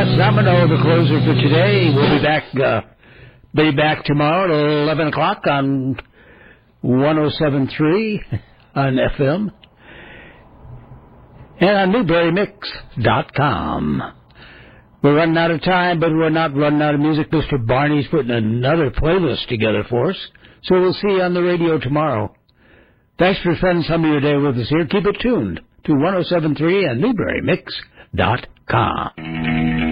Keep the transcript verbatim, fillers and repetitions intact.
Ras Zamino, the closer for today. We'll be back, uh, be back tomorrow at eleven o'clock on one oh seven point three on F M and on Newberry Mix dot com. We're running out of time, but we're not running out of music. Mister Barney's putting another playlist together for us, so we'll see you on the radio tomorrow. Thanks for spending some of your day with us here. Keep it tuned to one oh seven point three and Newberry Mix dot com.